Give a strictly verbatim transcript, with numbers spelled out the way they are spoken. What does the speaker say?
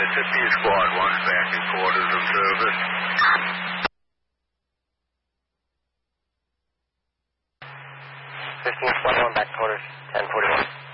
Mississippi Squad one back in quarters of service. fifteen Squad one back quarters, ten forty-one.